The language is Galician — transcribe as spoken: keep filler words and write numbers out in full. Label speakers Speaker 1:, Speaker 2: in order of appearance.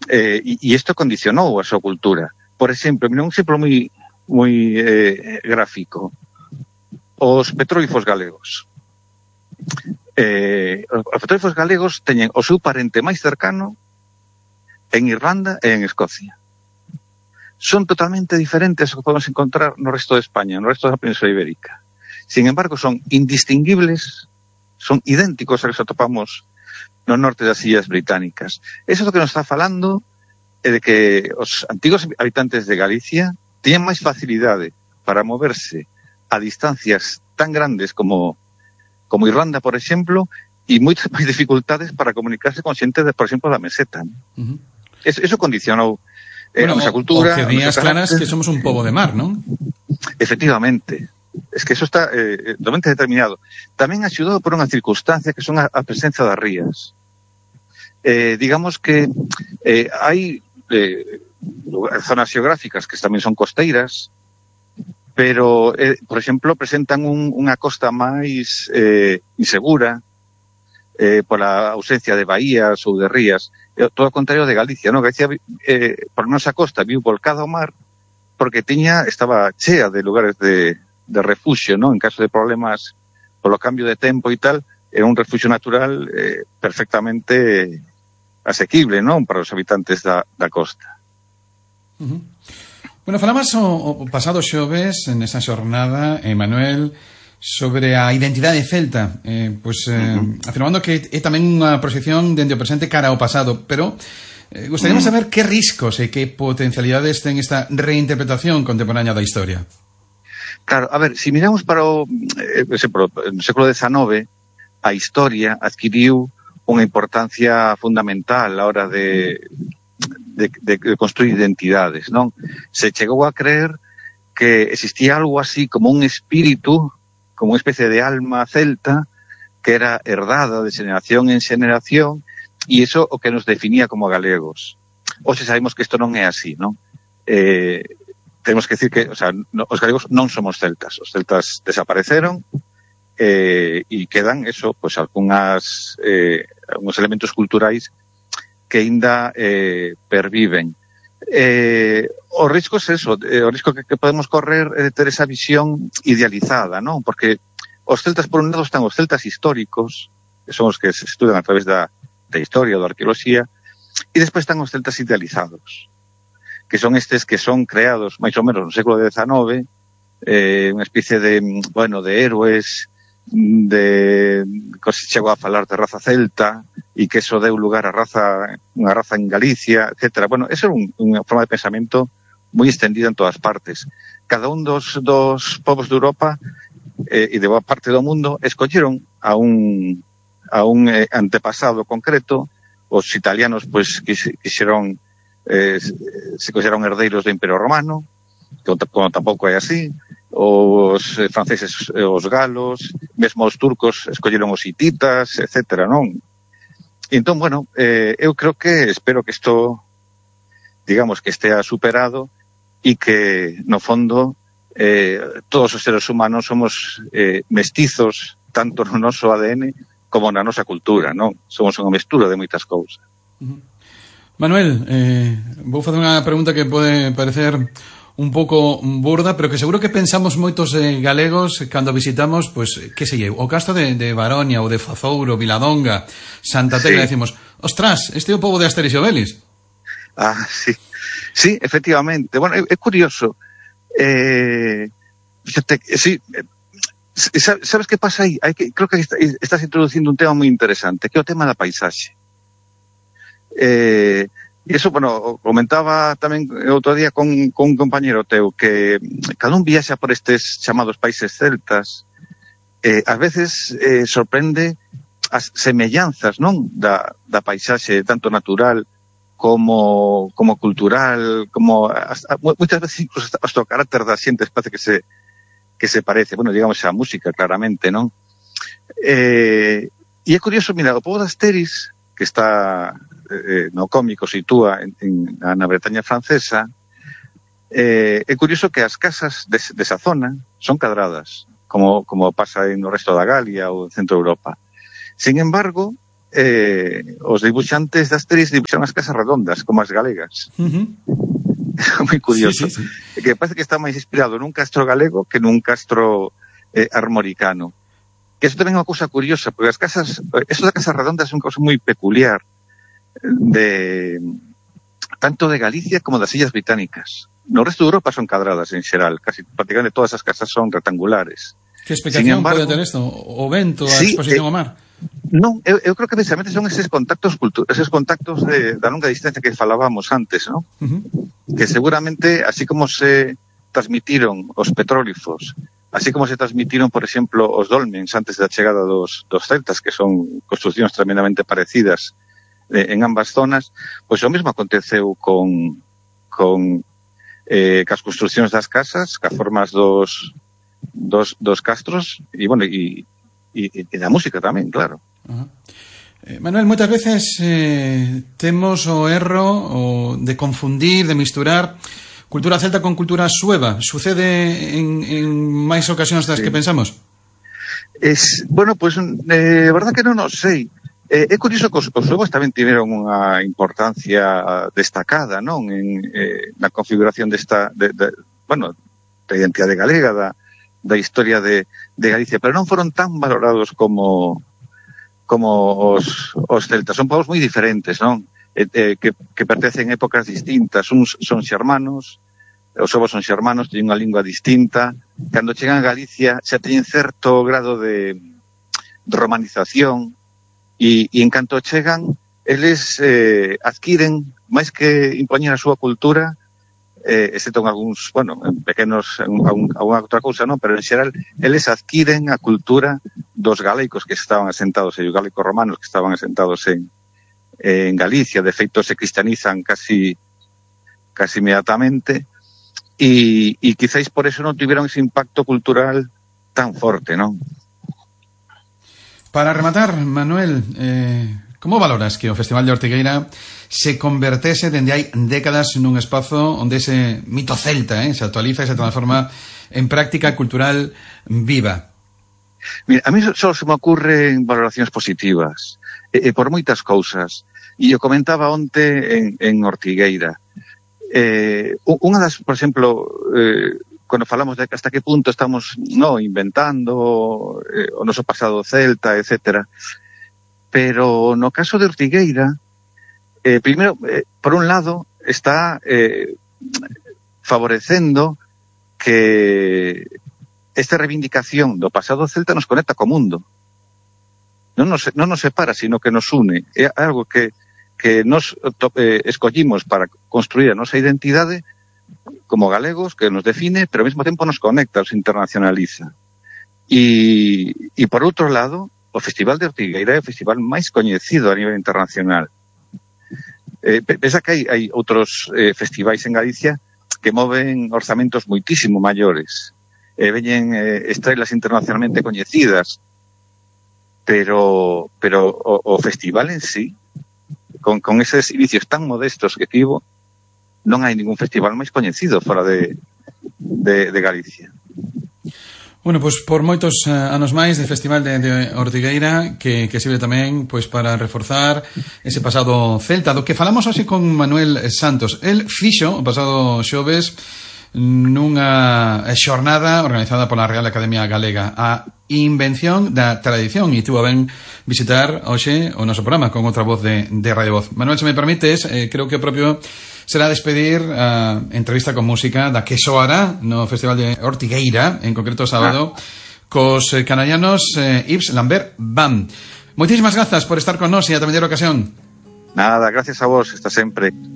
Speaker 1: eh, e isto condicionou a súa cultura. Por exemplo, un exemplo moi moi eh, gráfico, os petróglifos galegos. Eh, os petróglifos galegos teñen o seu parente máis cercano en Irlanda e en Escocia. Son totalmente diferentes ao que podemos encontrar no resto de España, no resto da Península Ibérica. Sin embargo, son indistinguibles, son idénticos a que atopamos no norte das Illas Británicas. Eso é o que nos está falando é de que os antigos habitantes de Galicia tiñan máis facilidade para moverse a distancias tan grandes como, como Irlanda, por exemplo, e moitas máis dificultades para comunicarse con xente, de, por exemplo, da meseta. Uh-huh. Eso, eso condicionou eh,
Speaker 2: bueno,
Speaker 1: a nosa cultura.
Speaker 2: O que días claras que somos un pobo de mar, non?
Speaker 1: Efectivamente. Es que eso está eh, totalmente determinado. Tamén axudou por unha circunstancia que son a, a presenza das rías. Eh, digamos que eh, hai eh, zonas xeográficas que tamén son costeiras, pero, eh, por exemplo, presentan un, unha costa máis eh, insegura, eh, pola ausencia de baías ou de rías, eh, todo o contrario de Galicia, ¿no? Galicia, eh, por nosa costa, viu volcada ao mar, porque tiña, estaba chea de lugares de, de refuxio, ¿no? En caso de problemas polo cambio de tempo e tal, era un refuxio natural eh, perfectamente asequible, ¿no? Para os habitantes da, da costa.
Speaker 2: Uh-huh. Bueno, falamos o, o pasado xoves nesa xornada, Manuel, sobre a identidade celta, eh, pues, eh, uh-huh. afirmando que é tamén unha proxección dende o presente cara ao pasado, pero eh, gostaríamos uh-huh. saber que riscos e que potencialidades ten esta reinterpretación contemporánea da historia.
Speaker 1: Claro, a ver, se si miramos para o eh, exemplo, no século dezenove, a historia adquiriu unha importancia fundamental a hora de, de, de construir identidades, non? Se chegou a creer que existía algo así como un espírito, como unha especie de alma celta que era herdada de xeneración en xeneración, e iso o que nos definía como galegos. Hoxe sabemos que isto non é así, non? Eh, temos que decir que, o sea, no, os galegos non somos celtas, os celtas desapareceron eh, e quedan eso, pues algunhas eh, algúns elementos culturais que aínda eh, perviven. Eh, o risco é eso, eh, o risco que, que podemos correr é de ter esa visión idealizada, non? Porque os celtas, por un lado, están os celtas históricos, que son os que se estudan a través da, da historia, da arqueoloxía, e despois están os celtas idealizados, que son estes que son creados máis ou menos no século dezenove, eh, unha especie de, bueno, de héroes, de que se chegou a falar de raza celta e que eso deu lugar a raza, unha raza en Galicia, etcétera. Bueno, eso é un, unha forma de pensamento moi extendida en todas partes. Cada un dos, dos povos de Europa eh, e de boa parte do mundo escolleron a un, a un eh, antepasado concreto. Os italianos, pois, pues, quixeron eh, se consideran herdeiros do Imperio Romano, como tampouco é así. Os eh, franceses, eh, os galos, mesmo os turcos escolleron os hititas, etcétera, non? E entón, bueno, eh, eu creo que, espero que isto, digamos, que estea superado e que, no fondo, eh, todos os seres humanos somos eh, mestizos, tanto no noso A D N como na nosa cultura, non? Somos unha mestura de moitas cousas.
Speaker 2: Uh-huh. Manuel, eh, vou facer unha pregunta que pode parecer un pouco burda, pero que seguro que pensamos moitos eh, galegos cando visitamos, pues, que sei eu, o castro de, de Baronia ou de Fazouro, Viladonga, Santa Tecla, sí. Decimos, ostras, este é o pobo de Asterix e Obelix.
Speaker 1: Ah, sí, sí, efectivamente. Bueno, é, é curioso. Eh, fíjate, sí, eh, sabes que pasa aí? Hai que, creo que estás introducindo un tema moi interesante, que é o tema da paisaxe. Eh, E iso, bueno, comentaba tamén outro día con, con un compañero teu que cada un viaxa por estes chamados países celtas, eh, ás veces eh, sorprende as semellanzas, non? Da, da paisaxe, tanto natural como, como cultural, como hasta, moitas veces incluso hasta o carácter da xente parece que se, que se parece, bueno, digamos a música, claramente, non? Eh, e é curioso, mira, o pobo de Asterix, que está eh, no cómico, sitúa en, en, na Bretaña francesa, eh, é curioso que as casas de, desa zona son cadradas, como, como pasa no resto da Galia ou en centro de Europa. Sin embargo, eh, os dibuixantes das Asterix dibuixaron as casas redondas, como as galegas.
Speaker 2: Uh-huh.
Speaker 1: É moi curioso.
Speaker 2: Sí, sí, sí.
Speaker 1: Que parece que está máis inspirado nun castro galego que nun castro eh, armoricano. Que eso tamén é unha cousa curiosa, porque as casas, eso das casas redondas é unha cousa moi peculiar de tanto de Galicia como das Illas Británicas. No resto de Europa son cadradas en xeral, casi prácticamente todas as casas son rectangulares.
Speaker 2: Que explicación embargo, pode ter isto? O vento, a sí, exposición eh, ao mar?
Speaker 1: Non, eu, eu creo que precisamente son eses contactos cultu- eses contactos de, da longa distancia que falábamos antes, ¿no? Uh-huh. Que seguramente, así como se transmitiron os petróglifos, así como se transmitiron, por exemplo, os dolmens antes da chegada dos, dos celtas, que son construccións tremendamente parecidas eh, en ambas zonas, pois o mesmo aconteceu con con eh, cas construccións das casas, cas formas dos dos, dos castros, e, bueno, e E, e da música tamén, claro.
Speaker 2: Uh-huh. eh, Manuel, moitas veces eh, temos o erro o de confundir, de misturar cultura celta con cultura sueva. Sucede en, en máis ocasións das sí. que pensamos?
Speaker 1: Es, bueno, pues, eh, verdad que non o sei. Eh, é curioso que os, os suevos tamén tiveron unha importancia destacada, non? En, eh, na configuración desta, de, de, bueno, da identidade galega, da da historia de, de Galicia, pero non foron tan valorados como como os, os celtas. Son povos moi diferentes, non? Eh, eh, que, que pertencen a épocas distintas. Uns son xermanos, os ovos son xermanos, teñen unha lingua distinta. Cando chegan a Galicia xa teñen certo grado de, de romanización e, e en canto chegan, eles eh, adquiren, máis que impoñer a súa cultura, eh, excepto en algúns, bueno, en pequenos, en alguna outra cousa, non, pero en xeral, eles adquiren a cultura dos galecos que estaban asentados, e os galecos romanos que estaban asentados en, en Galicia. De feito, se cristianizan casi casi inmediatamente, e, e quizáis por eso non tiveron ese impacto cultural tan forte, non?
Speaker 2: Para rematar, Manuel, eh, como valoras que o Festival de Ortigueira se convertese dende hai décadas nun espazo onde ese mito celta eh, se actualiza e se transforma en práctica cultural viva?
Speaker 1: Mira, a mí só se me ocurren valoracións positivas, e, e por moitas cousas. E eu comentaba onte en, en Ortigueira. Eh, unha das, por exemplo, eh, cando falamos de hasta que punto estamos no inventando eh, o noso pasado celta, etcétera. Pero no caso de Ortigueira, eh, primeiro, eh, por un lado, está eh, favorecendo que esta reivindicación do pasado celta nos conecta co mundo. Non nos, non nos separa, sino que nos une. É algo que, que nos eh, escollimos para construir a nosa identidade como galegos, que nos define, pero ao mesmo tempo nos conecta, nos internacionaliza. E, e por outro lado, o Festival de Ortigueira é o festival máis coñecido a nivel internacional. Eh, pensa que hai, hai outros eh, festivais en Galicia que moven orzamentos moitísimo maiores. Eh, veñen eh, estrelas internacionalmente coñecidas, pero pero o, o festival en sí, con, con eses inicios tan modestos que tivo, non hai ningún festival máis coñecido fora de, de, de Galicia.
Speaker 2: Bueno, pois pues por moitos uh, anos máis de Festival de, de Ortigueira que, que sirve tamén pois pues, para reforzar ese pasado celta do que falamos hoxe con Manuel Santos. El fixo o pasado xoves nunha xornada organizada pola Real Academia Galega a invención da tradición e tuvo a ben visitar hoxe o noso programa con outra voz de, de Radio Voz. Manuel, se me permites, eh, creo que o propio será despedir a entrevista con música da que soará no Festival de Ortigueira, en concreto sábado, ah. cos eh, canadianos eh, Yves Lambert Band. Moitísimas grazas por estar con nós e a tamén ocasión.
Speaker 1: Nada, gracias a vos, está sempre.